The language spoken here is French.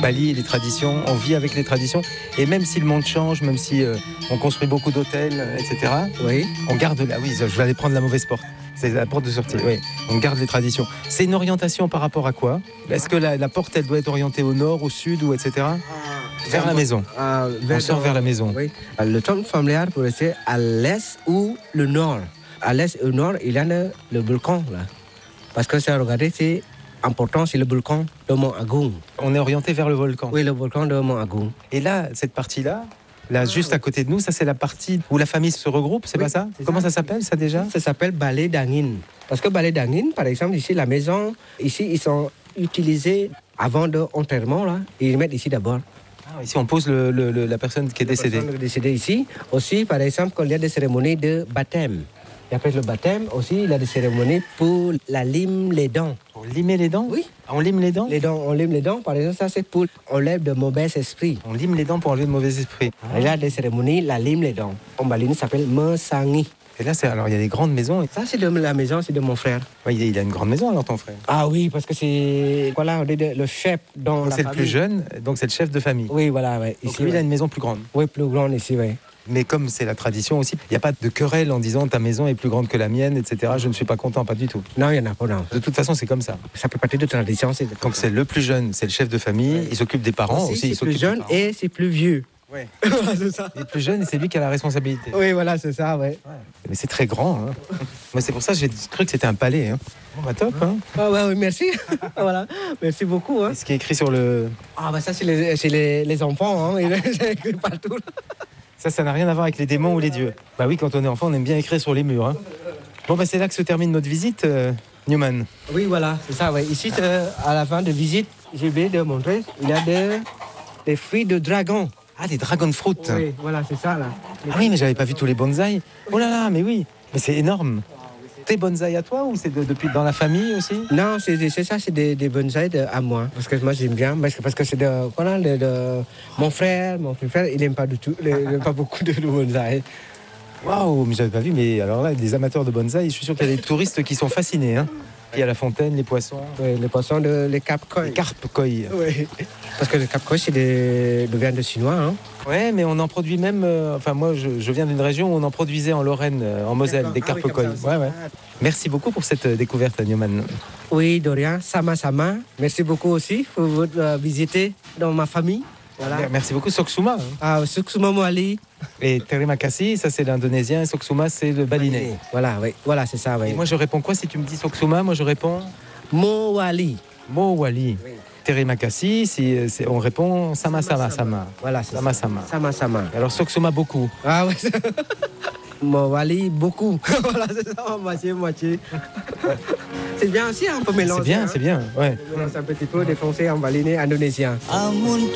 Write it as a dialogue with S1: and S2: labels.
S1: Bali, les traditions, on vit avec les traditions. Et même si le monde change, même si on construit beaucoup d'hôtels, etc.,
S2: Oui.
S1: on garde là. Oui, je vais aller prendre la mauvaise porte. C'est la porte de sortie. Oui, on garde les traditions. C'est une orientation par rapport à quoi? Est-ce que la porte, elle doit être orientée au nord, au sud, ou etc. Vers la maison. On sort vers la maison.
S2: Oui. Le temple familial peut rester à l'est ou le nord. À l'est et au nord, il y a le volcan là. Parce que ça, regardez, c'est important, c'est le volcan de Mont Agung.
S1: On est orienté vers le volcan.
S2: Oui, le volcan de Mont Agung.
S1: Et là, cette partie-là, là, juste à côté de nous, ça c'est la partie où la famille se regroupe, c'est pas ça? Comment ça s'appelle ça déjà?
S2: Ça s'appelle Balai d'Angin. Parce que Balai d'Angin, par exemple, ici, la maison, ici, ils sont utilisés avant l'enterrement, là. Ils mettent ici d'abord.
S1: Ah, ici, on pose la personne qui est décédée.
S2: La personne décédée ici. Aussi, par exemple, quand il y a des cérémonies de baptême. Et après le baptême, aussi, il y a des cérémonies pour la lime les dents.
S1: Pour limer les dents?
S2: Oui.
S1: On lime les dents?
S2: Les dents, on lime les dents, par exemple, ça c'est pour enlever de mauvais esprits.
S1: On lime les dents pour enlever de mauvais esprits.
S2: Il y a des cérémonies, la lime les dents. En Bali, ça s'appelle Mesangi.
S1: Et là, alors il y a des grandes maisons.
S2: Ça, c'est de la maison, c'est de mon frère.
S1: Ouais, il a une grande maison alors ton frère.
S2: Ah oui, parce que c'est voilà, on est le chef dans la
S1: C'est
S2: famille.
S1: le plus jeune, donc c'est le chef de famille.
S2: Oui, voilà, ouais.
S1: Donc
S2: Ici,
S1: lui, il a
S2: ouais.
S1: une maison plus grande.
S2: Oui, plus grande ici, oui.
S1: Mais comme c'est la tradition aussi, il n'y a pas de querelle en disant ta maison est plus grande que la mienne, etc. Je ne suis pas content, pas du tout.
S2: Non, il n'y en a pas, non.
S1: De toute façon, c'est comme ça.
S2: Ça fait partie de tradition. C'est
S1: Donc c'est le plus jeune, c'est le chef de famille,
S2: Oui.
S1: il s'occupe des parents aussi. Il
S2: c'est plus
S1: s'occupe des
S2: jeune
S1: parents.
S2: et c'est plus vieux.
S1: Ouais.
S2: Voilà, c'est ça.
S1: Il est plus jeune et c'est lui qui a la responsabilité.
S2: Oui, voilà, c'est ça, ouais.
S1: Mais c'est très grand. Hein. Moi, c'est pour ça que j'ai cru que c'était un palais. Hein. Bon, bah, top. Hein.
S2: Ah ouais, oui, merci. Voilà, merci beaucoup. Hein.
S1: Et ce qui est écrit sur le...
S2: Ah bah ça, c'est les enfants, hein. Ils écrivent partout.
S1: Ça n'a rien à voir avec les démons ou les dieux. Bah oui, quand on est enfant, on aime bien écrire sur les murs. Hein. Bon, bah c'est là que se termine notre visite, Newman.
S2: Oui, voilà, c'est ça, ouais. Ici, à la fin de visite, j'ai oublié de montrer, il y a des fruits de dragon.
S1: Ah, des dragon fruit.
S2: Oui, voilà, c'est ça, là.
S1: Ah oui, mais j'avais pas vu tous les bonsaïs. Oh là là, mais oui. Mais c'est énorme. Tes bonsaïs à toi ou c'est depuis dans la famille aussi?
S2: Non, c'est ça, c'est des bonsaïs à moi. Parce que moi, j'aime bien, parce que c'est voilà, mon frère, il n'aime pas du tout, il n'aime pas beaucoup de bonsaïs.
S1: Waouh, mais j'avais pas vu. Mais alors là, des amateurs de bonsaï, je suis sûr qu'il y a des touristes qui sont fascinés. Hein. Il y a la fontaine, les poissons.
S2: Oui, les poissons, les carpes-koi.
S1: Les carpes-koi.
S2: Oui, parce que les carpes-koi, c'est de viande chinois. Hein.
S1: Ouais, mais on en produit même. Enfin, moi, je viens d'une région où on en produisait en Lorraine, en Moselle, des carpes-koi. Ouais, ouais. Merci beaucoup pour cette découverte, Newman.
S2: Oui, de rien. Sama. Merci beaucoup aussi pour votre visite dans ma famille. Voilà.
S1: Merci beaucoup, Soksuma.
S2: Ah, Soksuma Moali.
S1: Et Terima kasih, ça c'est l'indonésien, Soksuma c'est le balinais.
S2: Voilà, oui. Voilà, c'est ça. Oui.
S1: Et moi je réponds quoi si tu me dis Soksuma? Moi je réponds
S2: Mowali.
S1: Mowali.
S2: Oui.
S1: Terima kasih, on répond Sama.
S2: Voilà, c'est
S1: Sama.
S2: Sama.
S1: Alors Soksuma beaucoup.
S2: Ah ouais. Mowali beaucoup. Voilà, c'est ça, moitié. C'est bien aussi, un peu mélanger.
S1: C'est bien, ouais.
S2: C'est un petit peu des Français en balinais indonésien.